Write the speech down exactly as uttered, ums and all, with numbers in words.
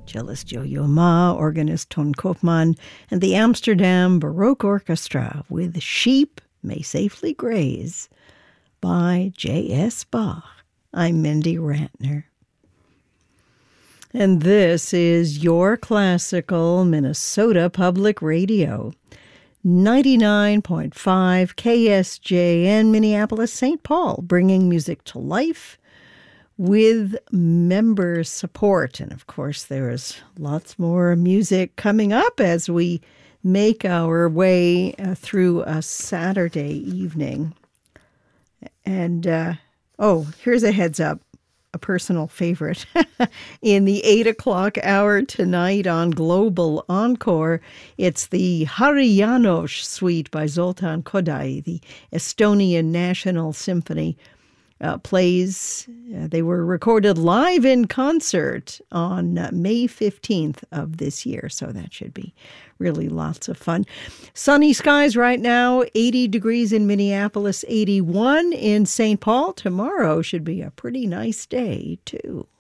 cellist Yo-Yo Ma, organist Ton Koopman, and the Amsterdam Baroque Orchestra with Sheep May Safely Graze by J S Bach. I'm Mindy Ratner. And this is your classical Minnesota Public Radio, ninety-nine point five K S J N Minneapolis, Saint Paul, bringing music to life with member support. And of course, there is lots more music coming up as we make our way uh, through a Saturday evening. And, uh, oh, here's a heads up, a personal favorite. In the eight o'clock hour tonight on Global Encore, it's the Hari János Suite by Zoltán Kodály, the Estonian National Symphony. Uh, plays. Uh, they were recorded live in concert on uh, May fifteenth of this year, so that should be really lots of fun. Sunny skies right now, eighty degrees in Minneapolis, eighty-one in Saint Paul. Tomorrow should be a pretty nice day, too.